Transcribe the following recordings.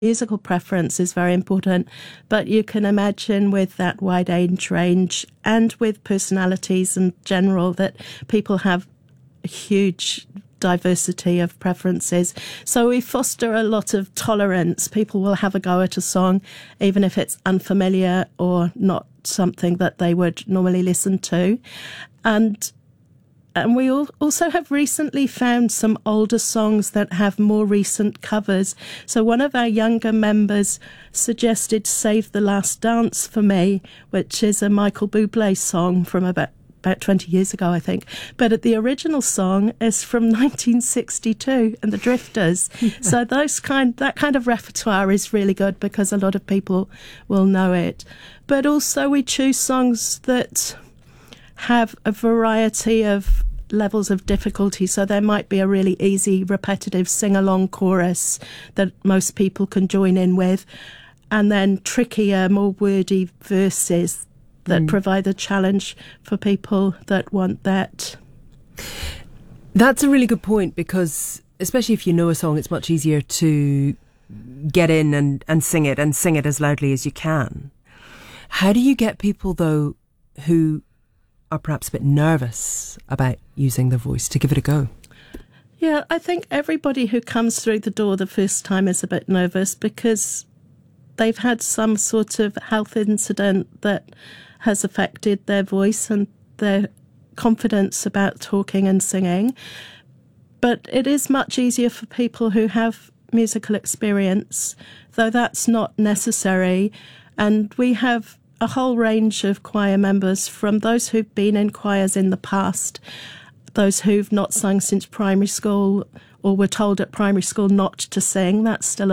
musical preference is very important, but you can imagine with that wide age range and with personalities in general that people have a huge diversity of preferences. So we foster a lot of tolerance. People will have a go at a song, even if it's unfamiliar or not something that they would normally listen to. And we also have recently found some older songs that have more recent covers. So one of our younger members suggested Save the Last Dance for Me, which is a Michael Bublé song from about 20 years ago, I think. But the original song is from 1962 and the Drifters. So that kind of repertoire is really good because a lot of people will know it. But also we choose songs that have a variety of levels of difficulty. So there might be a really easy, repetitive sing-along chorus that most people can join in with, and then trickier, more wordy verses that provide a challenge for people that want that. That's a really good point, because especially if you know a song, it's much easier to get in and sing it as loudly as you can. How do you get people, though, who are perhaps a bit nervous about using their voice to give it a go? Yeah, I think everybody who comes through the door the first time is a bit nervous because they've had some sort of health incident that has affected their voice and their confidence about talking and singing. But it is much easier for people who have musical experience, though that's not necessary. And we have a whole range of choir members, from those who've been in choirs in the past, those who've not sung since primary school or were told at primary school not to sing.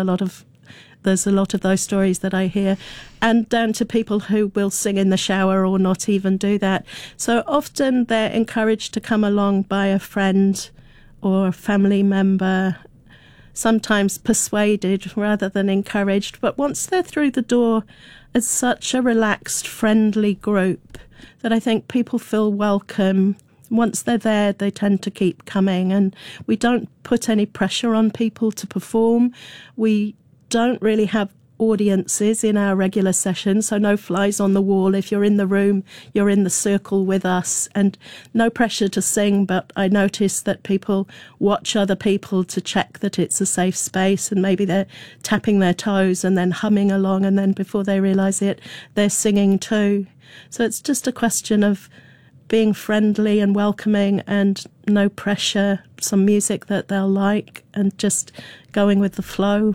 There's a lot of those stories that I hear, and down to people who will sing in the shower or not even do that. So often they're encouraged to come along by a friend or a family member, sometimes persuaded rather than encouraged. But once they're through the door, it's such a relaxed, friendly group that I think people feel welcome. Once they're there, they tend to keep coming, and we don't put any pressure on people to perform. We don't really have audiences in our regular sessions, so no flies on the wall. If you're in the room, you're in the circle with us, and no pressure to sing. But I notice that people watch other people to check that it's a safe space, and maybe they're tapping their toes and then humming along, and then before they realise it, they're singing too. So it's just a question of being friendly and welcoming and no pressure, some music that they'll like, and just going with the flow.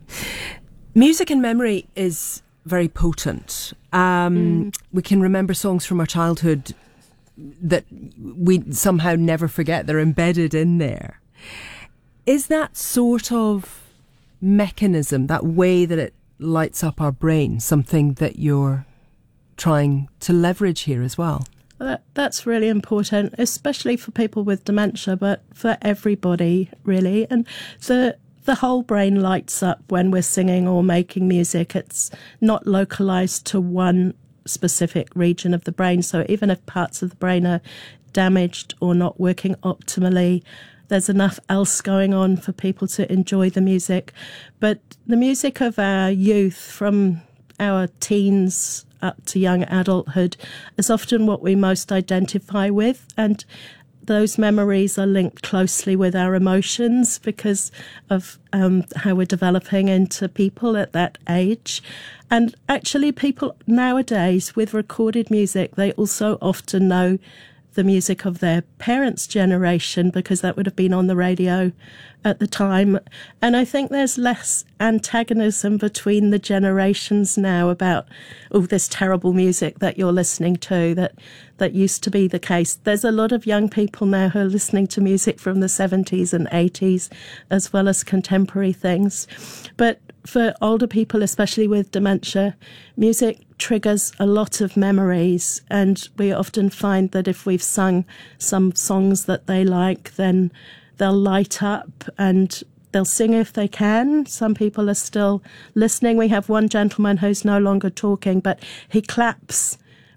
Music and memory is very potent. We can remember songs from our childhood that we somehow never forget. They're embedded in there. Is that sort of mechanism, that way that it lights up our brain, something that you're trying to leverage here as well? That's really important, especially for people with dementia, but for everybody, really. And the whole brain lights up when we're singing or making music. It's not localised to one specific region of the brain. So even if parts of the brain are damaged or not working optimally, there's enough else going on for people to enjoy the music. But the music of our youth, from our teens up to young adulthood, is often what we most identify with. And those memories are linked closely with our emotions because of how we're developing into people at that age. And actually, people nowadays with recorded music, they also often know the music of their parents' generation because that would have been on the radio at the time. And I think there's less antagonism between the generations now about, oh, this terrible music that you're listening to, that used to be the case. There's a lot of young people now who are listening to music from the 70s and 80s as well as contemporary things. But for older people, especially with dementia, music triggers a lot of memories, and we often find that if we've sung some songs that they like, then they'll light up and they'll sing if they can. Some people are still listening. We have one gentleman who's no longer talking, but he claps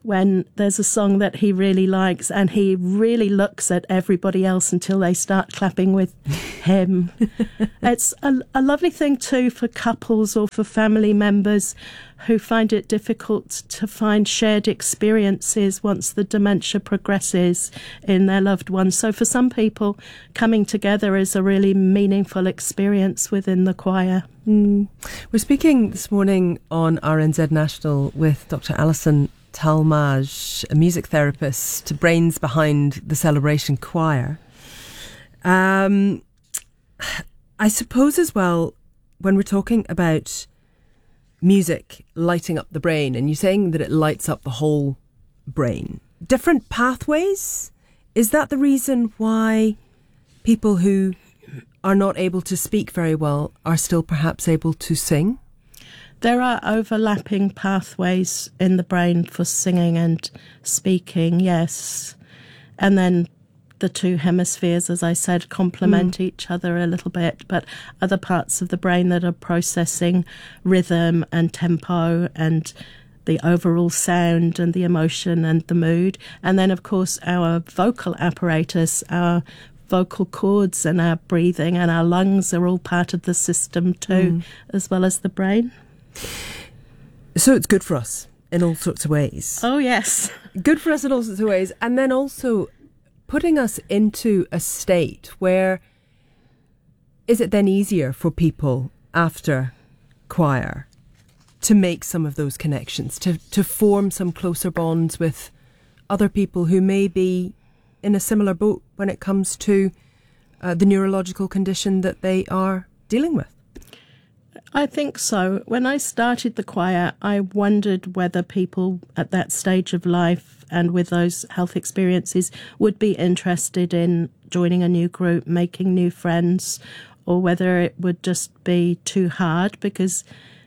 when there's a song that he really likes and he really looks at everybody else until they start clapping with him. It's a lovely thing too for couples or for family members who find it difficult to find shared experiences once the dementia progresses in their loved ones. So for some people, coming together is a really meaningful experience within the choir. We're speaking this morning on RNZ National with Dr. Alison Talmage, a music therapist, brains behind the Celebration Choir. I suppose as well, when we're talking about music lighting up the brain, and you're saying that it lights up the whole brain, different pathways, is that the reason why people who are not able to speak very well are still perhaps able to sing? There are overlapping pathways in the brain for singing and speaking, yes. And then the two hemispheres, as I said, complement each other a little bit, but other parts of the brain that are processing rhythm and tempo and the overall sound and the emotion and the mood. And then, of course, our vocal apparatus, our vocal cords and our breathing and our lungs are all part of the system too, as well as the brain. So it's good for us in all sorts of ways. Oh, yes. Good for us in all sorts of ways. And then also putting us into a state where, is it then easier for people after choir to make some of those connections, to form some closer bonds with other people who may be in a similar boat when it comes to the neurological condition that they are dealing with? I think so. When I started the choir, I wondered whether people at that stage of life and with those health experiences would be interested in joining a new group, making new friends, or whether it would just be too hard, because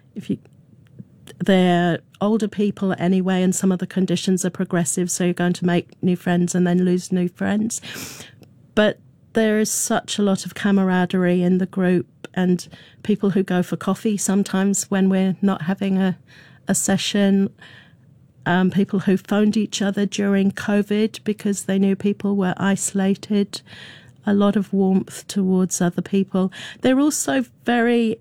they're older people anyway and some of the conditions are progressive, so you're going to make new friends and then lose new friends. But there is such a lot of camaraderie in the group, and people who go for coffee sometimes when we're not having a session, people who phoned each other during COVID because they knew people were isolated, a lot of warmth towards other people. They're also very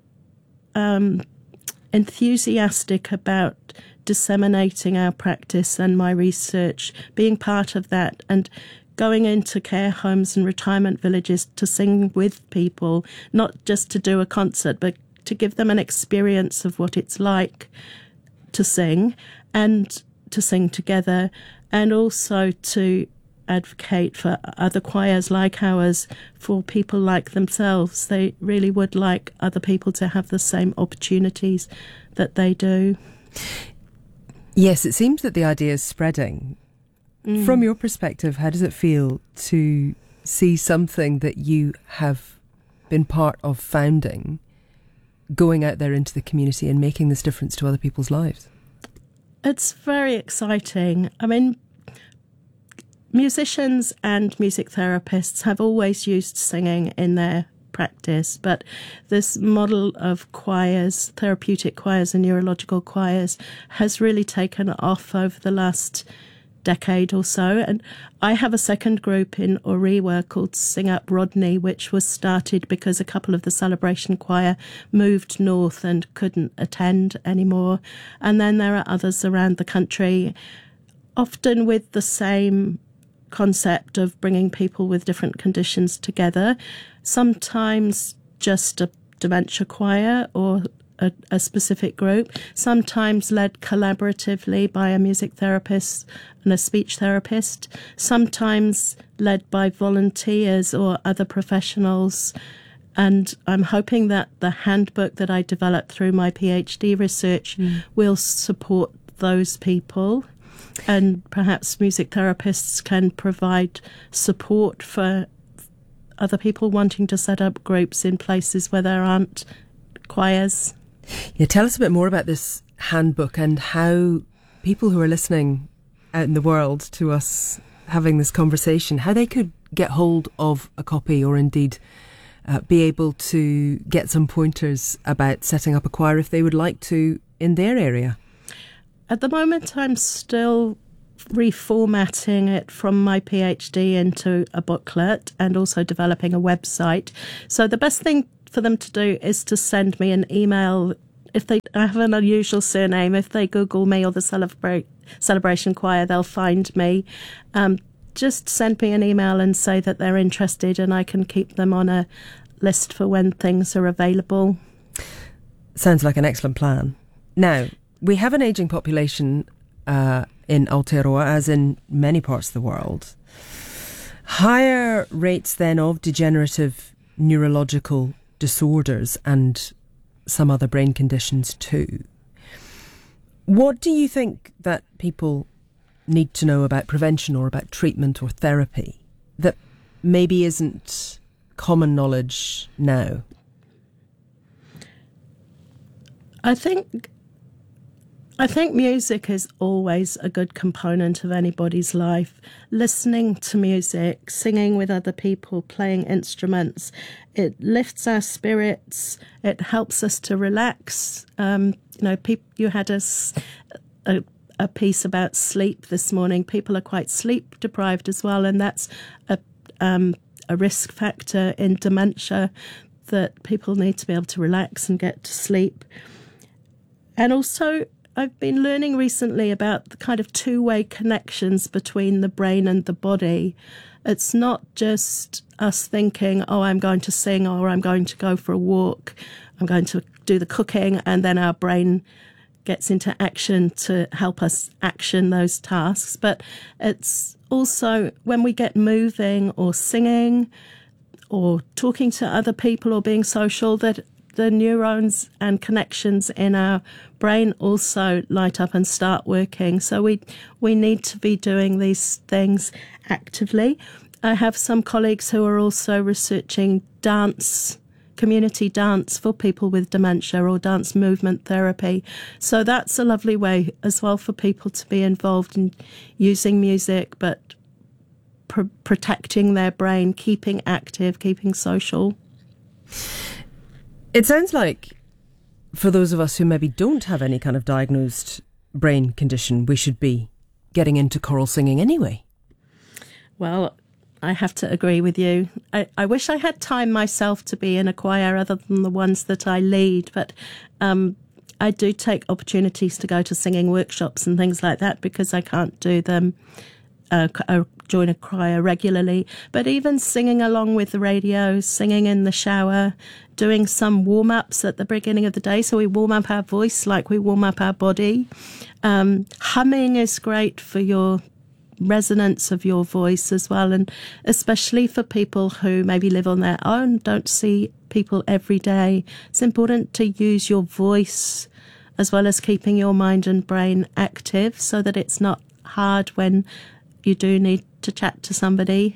enthusiastic about disseminating our practice and my research, being part of that, and going into care homes and retirement villages to sing with people, not just to do a concert, but to give them an experience of what it's like to sing and to sing together, and also to advocate for other choirs like ours, for people like themselves. They really would like other people to have the same opportunities that they do. Yes, it seems that the idea is spreading. From your perspective, how does it feel to see something that you have been part of founding going out there into the community and making this difference to other people's lives? It's very exciting. I mean, musicians and music therapists have always used singing in their practice, but this model of choirs, therapeutic choirs and neurological choirs, has really taken off over the last decade or so. And I have a second group in Orewa called Sing Up Rodney, which was started because a couple of the Celebration Choir moved north and couldn't attend anymore. And then there are others around the country, often with the same concept of bringing people with different conditions together, sometimes just a dementia choir or a specific group, sometimes led collaboratively by a music therapist and a speech therapist, sometimes led by volunteers or other professionals. And I'm hoping that the handbook that I developed through my PhD research will support those people. And perhaps music therapists can provide support for other people wanting to set up groups in places where there aren't choirs. Yeah, tell us a bit more about this handbook and how people who are listening out in the world to us having this conversation, how they could get hold of a copy or indeed be able to get some pointers about setting up a choir if they would like to in their area. At the moment, I'm still reformatting it from my PhD into a booklet and also developing a website. So the best thing for them to do is to send me an email. If they have an unusual surname, if they Google me or the Celebration Choir, they'll find me. Just send me an email and say that they're interested, and I can keep them on a list for when things are available. Sounds like an excellent plan. Now, we have an ageing population in Aotearoa, as in many parts of the world. Higher rates then of degenerative neurological disorders and some other brain conditions too. What do you think that people need to know about prevention or about treatment or therapy that maybe isn't common knowledge now? I think music is always a good component of anybody's life. Listening to music, singing with other people, playing instruments, it lifts our spirits. It helps us to relax. You had a piece about sleep this morning. People are quite sleep deprived as well, and that's a risk factor in dementia, that people need to be able to relax and get to sleep. And also, I've been learning recently about the kind of two-way connections between the brain and the body. It's not just us thinking, oh, I'm going to sing, or I'm going to go for a walk, I'm going to do the cooking, and then our brain gets into action to help us action those tasks. But it's also when we get moving or singing or talking to other people or being social, that the neurons and connections in our brain also light up and start working. So we need to be doing these things actively. I have some colleagues who are also researching dance, community dance for people with dementia, or dance movement therapy. So that's a lovely way as well for people to be involved in using music, but protecting their brain, keeping active, keeping social. It sounds like, for those of us who maybe don't have any kind of diagnosed brain condition, we should be getting into choral singing anyway. Well, I have to agree with you. I wish I had time myself to be in a choir other than the ones that I lead, but I do take opportunities to go to singing workshops and things like that because I can't do them, join a choir regularly. But even singing along with the radio, singing in the shower, doing some warm-ups at the beginning of the day, so we warm up our voice like we warm up our body. Humming is great for your resonance of your voice as well, and especially for people who maybe live on their own, don't see people every day. It's important to use your voice as well as keeping your mind and brain active so that it's not hard when you do need to chat to somebody.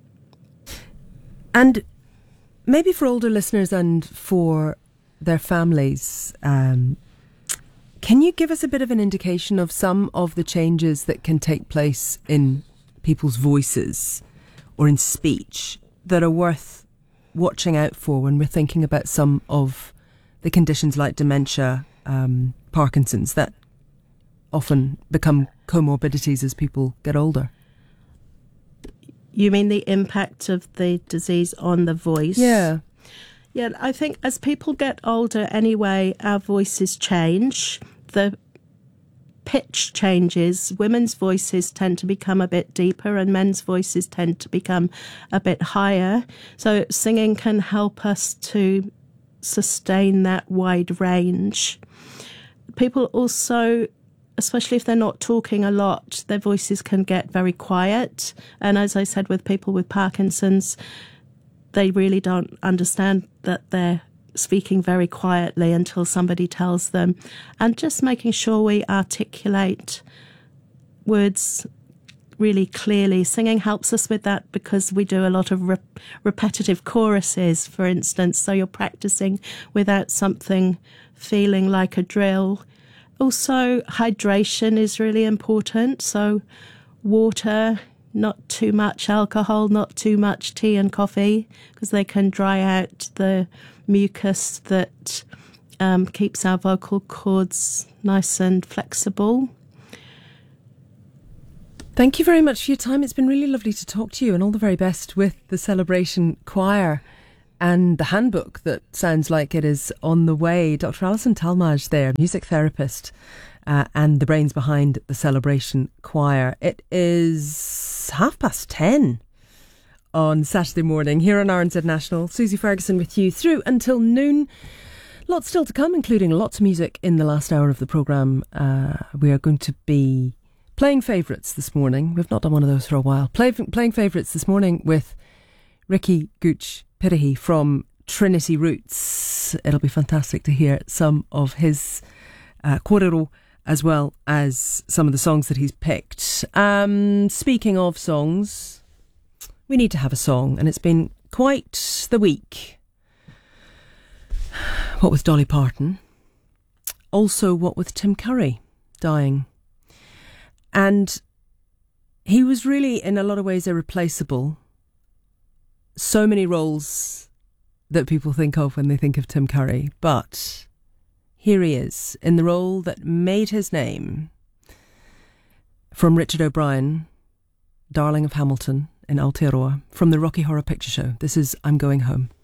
And maybe for older listeners and for their families, can you give us a bit of an indication of some of the changes that can take place in people's voices or in speech that are worth watching out for when we're thinking about some of the conditions like dementia, Parkinson's, that often become comorbidities as people get older? You mean the impact of the disease on the voice? Yeah. Yeah, I think as people get older anyway, our voices change. The pitch changes. Women's voices tend to become a bit deeper and men's voices tend to become a bit higher. So singing can help us to sustain that wide range. People also, especially if they're not talking a lot, their voices can get very quiet. And as I said, with people with Parkinson's, they really don't understand that they're speaking very quietly until somebody tells them. And just making sure we articulate words really clearly. Singing helps us with that because we do a lot of repetitive choruses, for instance. So you're practicing without something feeling like a drill. Also, hydration is really important. So water, not too much alcohol, not too much tea and coffee, because they can dry out the mucus that keeps our vocal cords nice and flexible. Thank you very much for your time. It's been really lovely to talk to you, and all the very best with the Celebration Choir and the handbook that sounds like it is on the way. Dr. Alison Talmadge there, music therapist, and the brains behind the Celebration Choir. It is 10:30 on Saturday morning here on RNZ National. Susie Ferguson with you through until noon. Lots still to come, including lots of music in the last hour of the programme. We are going to be playing favourites this morning. We've not done one of those for a while. Playing favourites this morning with Ricky Gooch Pirihi from Trinity Roots. It'll be fantastic to hear some of his kōrero as well as some of the songs that he's picked. Speaking of songs, we need to have a song, and it's been quite the week. What with Dolly Parton, also what with Tim Curry dying. And he was really, in a lot of ways, irreplaceable. So many roles that people think of when they think of Tim Curry. But here he is, in the role that made his name, from Richard O'Brien, Darling of Hamilton in Aotearoa, from the Rocky Horror Picture Show. This is I'm Going Home.